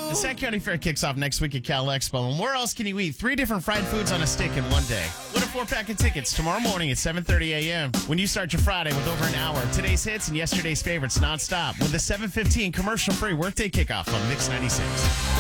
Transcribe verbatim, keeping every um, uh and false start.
The Sac County Fair kicks off next week at Cal Expo. And where else can you eat three different fried foods on a stick in one day? Win a four-pack of tickets tomorrow morning at seven thirty a.m. when you start your Friday with over an hour of today's hits and yesterday's favorites nonstop with a seven fifteen commercial-free workday kickoff on Mix ninety-six.